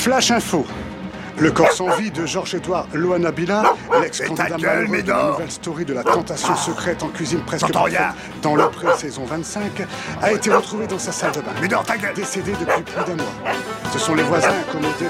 Flash info. Le corps sans vie de Georges-Édouard Loanabila, l'ex-candidat malheureux de la nouvelle story de la tentation secrète en cuisine presque parfaite dans le pré-saison 25, a été retrouvé dans sa salle de bain. Décédé depuis plus d'un mois. Ce sont les voisins accommodés